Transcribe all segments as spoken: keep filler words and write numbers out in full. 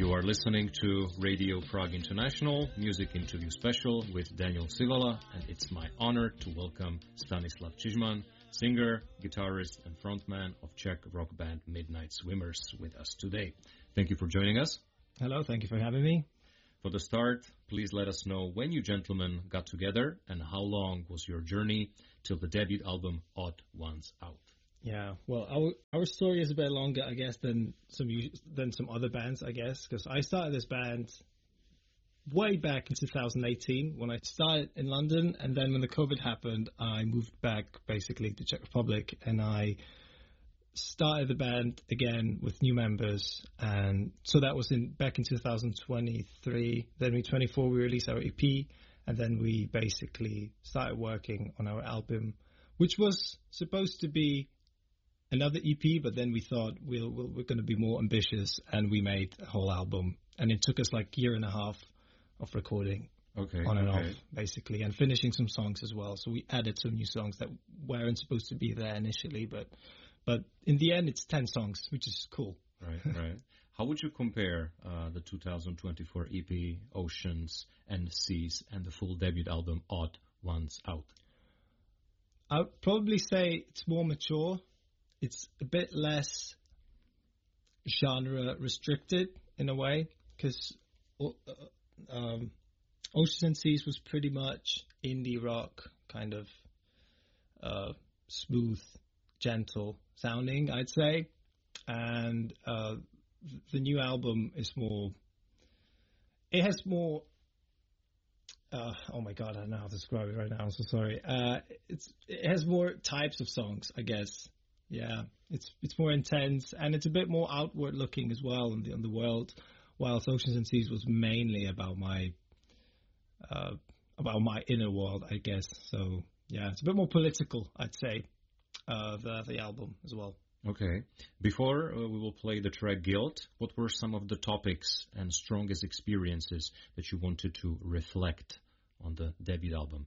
You are listening to Radio Prague International, Music Interview Special with Daniel Sivala, and it's my honor to welcome Stanislav Čizman, singer, guitarist, and frontman of Czech rock band Midnight Swimmers, with us today. Thank you for joining us. Hello, thank you for having me. For the start, please let us know when you gentlemen got together and how long was your journey till the debut album Odd Ones out. Yeah, well, our our story is a bit longer, I guess, than some than some other bands, I guess, because I started this band way back in two thousand eighteen when I started in London, and then when the COVID happened, I moved back basically to Czech Republic, and I started the band again with new members, and so that was in back in two thousand twenty-three. Then in twenty-four we released our E P, and then we basically started working on our album, which was supposed to be another E P, but then we thought we'll, we'll, we're going to be more ambitious, and we made a whole album. And it took us like a year and a half of recording, okay, on and okay. off, basically, and finishing some songs as well. So we added some new songs that weren't supposed to be there initially, but but in the end, it's ten songs, which is cool. Right, right. How would you compare uh, the two thousand twenty-four E P, Oceans and Seas, and the full debut album, Odd Ones Out? I'd probably say it's more mature. It's a bit less genre restricted in a way, because uh, um, Oceans and Seas was pretty much indie rock, kind of uh, smooth, gentle sounding, I'd say. And uh, the new album is more, it has more, uh, oh my God, I don't know how to describe it right now, I'm so sorry. Uh, it's It has more types of songs, I guess. Yeah, it's it's more intense, and it's a bit more outward looking as well on the on the world. Whilst Oceans and Seas was mainly about my uh, about my inner world, I guess. So yeah, it's a bit more political, I'd say. Uh, the the album as well. Okay. Before uh, we will play the track Guilt, what were some of the topics and strongest experiences that you wanted to reflect on the debut album?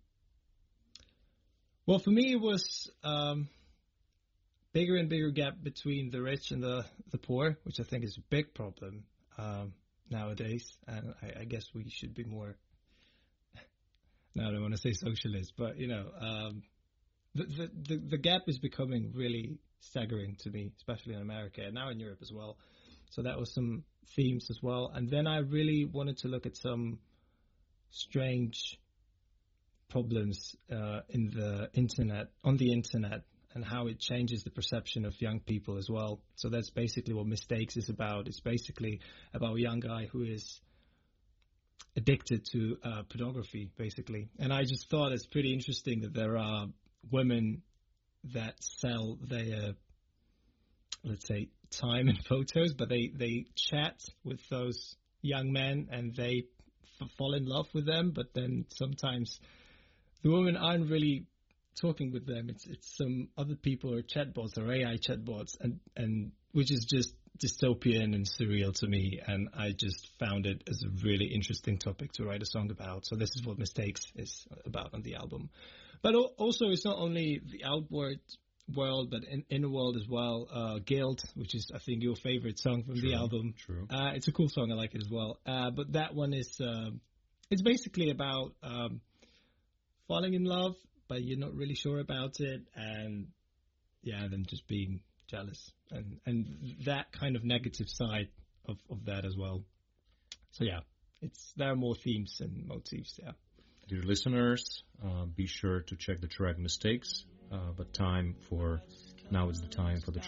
Well, for me, it was. Um, Bigger and bigger gap between the rich and the, the poor, which I think is a big problem um, nowadays. And I, I guess we should be more, now I don't want to say socialist, but, you know, um, the, the, the, the gap is becoming really staggering to me, especially in America and now in Europe as well. So that was some themes as well. And then I really wanted to look at some strange problems uh, in the internet, on the internet, and how it changes the perception of young people as well. So that's basically what Mistakes is about. It's basically about a young guy who is addicted to uh, pornography, basically. And I just thought it's pretty interesting that there are women that sell their, let's say, time and photos, but they, they chat with those young men and they f- fall in love with them, but then sometimes the women aren't really talking with them. It's it's some other people or chatbots or A I chatbots, and and which is just dystopian and surreal to me. And I just found it as a really interesting topic to write a song about. So this is what Mistakes is about on the album. But also, it's not only the outward world, but in inner world as well. Uh, Guilt, which is I think your favorite song from True, the album. True. Uh, it's a cool song. I like it as well. Uh, but that one is uh, it's basically about um, falling in love, but you're not really sure about it, and yeah, then just being jealous, and and that kind of negative side of, of that as well. So yeah, it's there are more themes and motifs. Yeah. Dear listeners, uh, be sure to check the track Mistakes. Uh, but time for now is the time for the